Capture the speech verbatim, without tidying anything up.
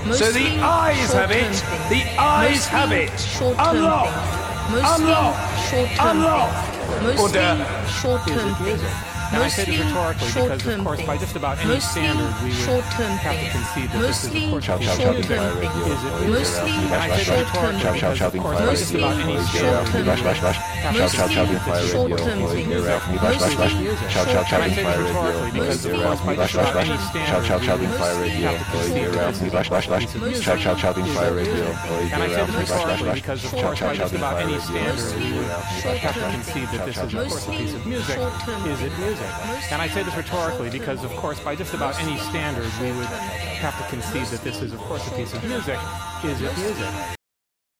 So the eyes have it. The eyes have it. Unlock. Unlock. Unlock. Mostly short-term things. And I say this rhetorically because, of course, by just about any standard, we would have to concede that this is, of course, a piece of music. Is it music? And I say this rhetorically because, of course, by just about any standard, we would have to concede that this is, of course, a piece of music. And I say this rhetorically because, of course, by just about any standard, we would have to concede that this is, of course, a piece of music. And I say this rhetorically because, of course, by just about any standard, we would have to concede that this is, of course, a piece of music. Is it music? And I say this rhetorically because, of course, by just about any standard, we would have to concede that this is, of course, a piece of music. Is it music?